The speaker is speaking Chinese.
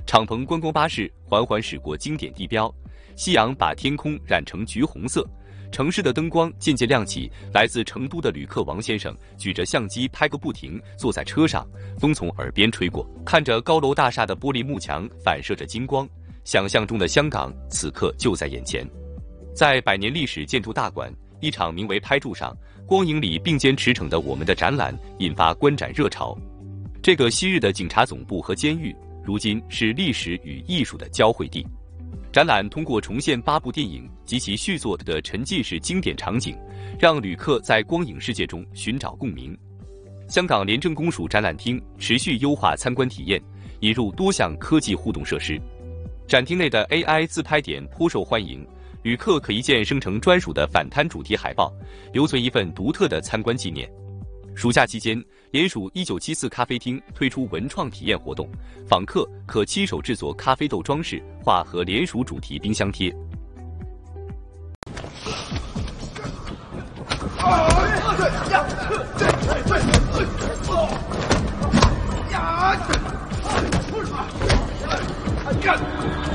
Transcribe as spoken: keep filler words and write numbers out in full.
敞篷观光巴士缓缓驶过经典地标，夕阳把天空染成橘红色，城市的灯光渐渐亮起。来自成都的旅客王先生举着相机拍个不停，坐在车上，风从耳边吹过，看着高楼大厦的玻璃幕墙反射着金光，想象中的香港此刻就在眼前。在百年历史建筑大馆，一场名为拍住上光影里并肩驰骋的我们的展览引发观展热潮。这个昔日的警察总部和监狱，如今是历史与艺术的交汇地。展览通过重现八部电影及其续作的沉浸式经典场景，让旅客在光影世界中寻找共鸣。香港廉政公署展览厅持续优化参观体验，引入多项科技互动设施。展厅内的 A I 自拍点颇受欢迎，旅客可一键生成专属的反贪主题海报，留存一份独特的参观纪念。暑假期间，联署一九七四咖啡厅推出文创体验活动，访客可亲手制作咖啡豆装饰画和联署主题冰箱贴。 呀！